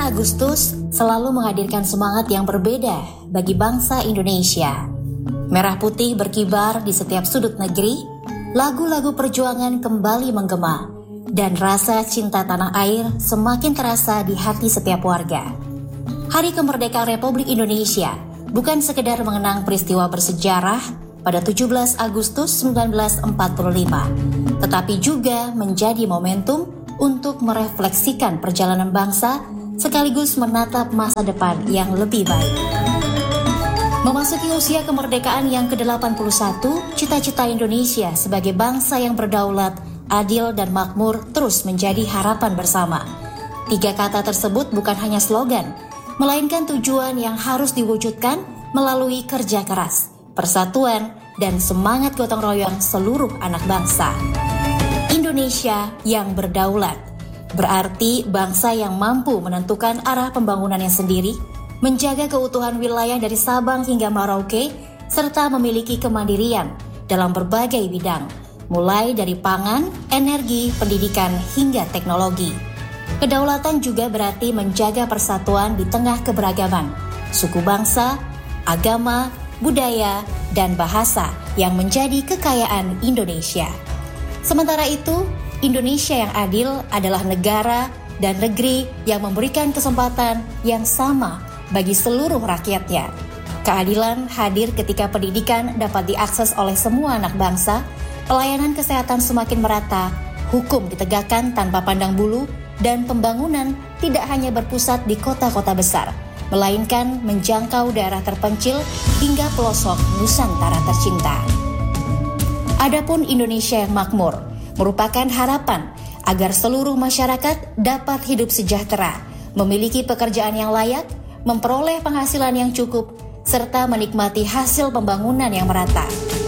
Agustus selalu menghadirkan semangat yang berbeda bagi bangsa Indonesia. Merah putih berkibar di setiap sudut negeri, lagu-lagu perjuangan kembali menggema, dan rasa cinta tanah air semakin terasa di hati setiap warga. Hari Kemerdekaan Republik Indonesia bukan sekedar mengenang peristiwa bersejarah pada 17 Agustus 1945, tetapi juga menjadi momentum untuk merefleksikan perjalanan bangsa sekaligus menatap masa depan yang lebih baik. Memasuki usia kemerdekaan yang ke-81, cita-cita Indonesia sebagai bangsa yang berdaulat, adil dan makmur terus menjadi harapan bersama. 3 kata tersebut bukan hanya slogan, melainkan tujuan yang harus diwujudkan melalui kerja keras, persatuan, dan semangat gotong royong seluruh anak bangsa. Indonesia yang berdaulat berarti bangsa yang mampu menentukan arah pembangunannya sendiri, menjaga keutuhan wilayah dari Sabang hingga Merauke, serta memiliki kemandirian dalam berbagai bidang, mulai dari pangan, energi, pendidikan, hingga teknologi. Kedaulatan juga berarti menjaga persatuan di tengah keberagaman, suku bangsa, agama, budaya, dan bahasa yang menjadi kekayaan Indonesia. Sementara itu, Indonesia yang adil adalah negara dan negeri yang memberikan kesempatan yang sama bagi seluruh rakyatnya. Keadilan hadir ketika pendidikan dapat diakses oleh semua anak bangsa, pelayanan kesehatan semakin merata, hukum ditegakkan tanpa pandang bulu, dan pembangunan tidak hanya berpusat di kota-kota besar, melainkan menjangkau daerah terpencil hingga pelosok Nusantara tercinta. Adapun Indonesia yang makmur merupakan harapan agar seluruh masyarakat dapat hidup sejahtera, memiliki pekerjaan yang layak, memperoleh penghasilan yang cukup, serta menikmati hasil pembangunan yang merata.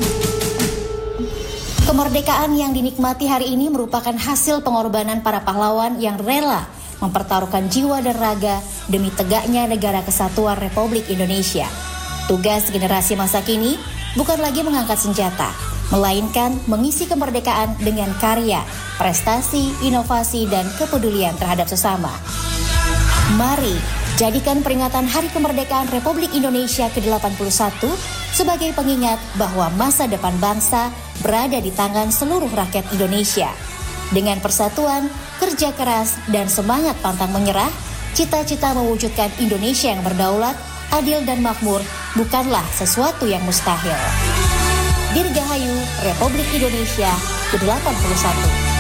Kemerdekaan yang dinikmati hari ini merupakan hasil pengorbanan para pahlawan yang rela mempertaruhkan jiwa dan raga demi tegaknya negara kesatuan Republik Indonesia. Tugas generasi masa kini bukan lagi mengangkat senjata, melainkan mengisi kemerdekaan dengan karya, prestasi, inovasi, dan kepedulian terhadap sesama. Mari jadikan peringatan Hari Kemerdekaan Republik Indonesia ke-81 sebagai pengingat bahwa masa depan bangsa berada di tangan seluruh rakyat Indonesia. Dengan persatuan, kerja keras, dan semangat pantang menyerah, cita-cita mewujudkan Indonesia yang berdaulat, adil, dan makmur bukanlah sesuatu yang mustahil. Dirgahayu Republik Indonesia ke-81.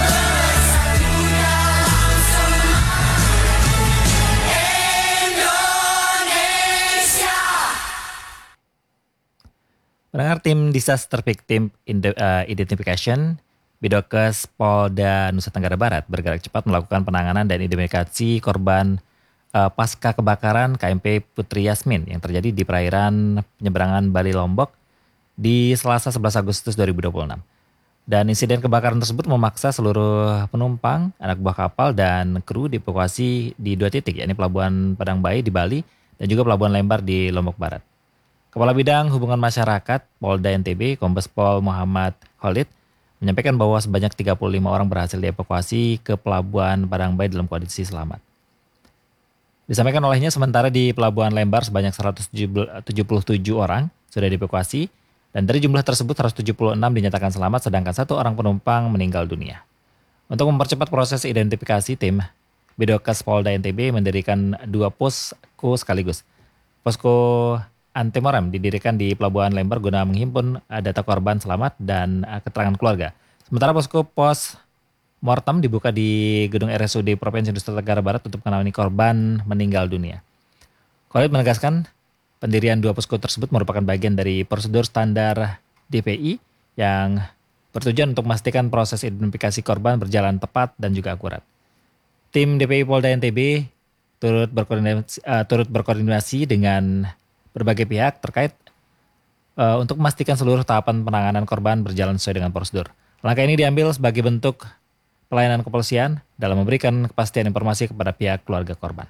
Pendengar, tim Disaster Victim Identification Bidokes Polda Nusa Tenggara Barat bergerak cepat melakukan penanganan dan identifikasi korban pasca kebakaran KMP Putri Yasmin yang terjadi di perairan penyeberangan Bali Lombok di Selasa 11 Agustus 2026. Dan insiden kebakaran tersebut memaksa seluruh penumpang, anak buah kapal, dan kru dievakuasi di 2 titik, yakni Pelabuhan Padang Bayi di Bali dan juga Pelabuhan Lembar di Lombok Barat. Kepala Bidang Hubungan Masyarakat Polda NTB, Kombes Pol Muhammad Khalid, menyampaikan bahwa sebanyak 35 orang berhasil dievakuasi ke Pelabuhan Padang Bayi dalam kondisi selamat. Disampaikan olehnya, sementara di Pelabuhan Lembar sebanyak 177 orang sudah dievakuasi, dan dari jumlah tersebut 176 dinyatakan selamat, sedangkan 1 orang penumpang meninggal dunia. Untuk mempercepat proses identifikasi, tim Bidokes Polda NTB mendirikan 2 posko sekaligus. Posko Antemortem didirikan di Pelabuhan Lembar guna menghimpun data korban selamat dan keterangan keluarga. Sementara posko pos mortem dibuka di gedung RSUD Provinsi Nusa Tenggara Barat untuk menangani korban meninggal dunia. Khalid menegaskan, pendirian 2 posko tersebut merupakan bagian dari prosedur standar DPI yang bertujuan untuk memastikan proses identifikasi korban berjalan tepat dan juga akurat. Tim DPI Polda NTB turut berkoordinasi dengan berbagai pihak terkait untuk memastikan seluruh tahapan penanganan korban berjalan sesuai dengan prosedur. Langkah ini diambil sebagai bentuk pelayanan kepolisian dalam memberikan kepastian informasi kepada pihak keluarga korban.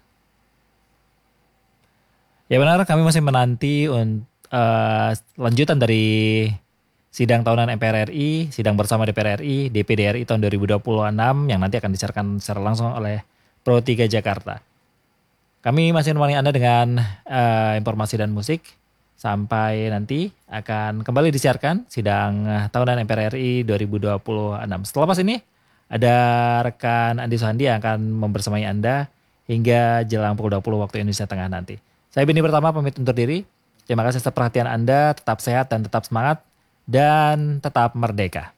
Ya benar, kami masih menanti lanjutan dari sidang tahunan MPR RI, sidang bersama DPR RI, DPD RI tahun 2026 yang nanti akan disiarkan secara langsung oleh Pro 3 Jakarta. Kami masih menemani Anda dengan informasi dan musik. Sampai nanti akan kembali disiarkan sidang tahunan MPR RI 2026. Setelah pas ini ada rekan Andi Suhandi yang akan membersamai Anda hingga jelang pukul 20 waktu Indonesia Tengah nanti. Saya Beni Pertama pamit undur diri. Terima kasih atas perhatian Anda, tetap sehat dan tetap semangat dan tetap merdeka.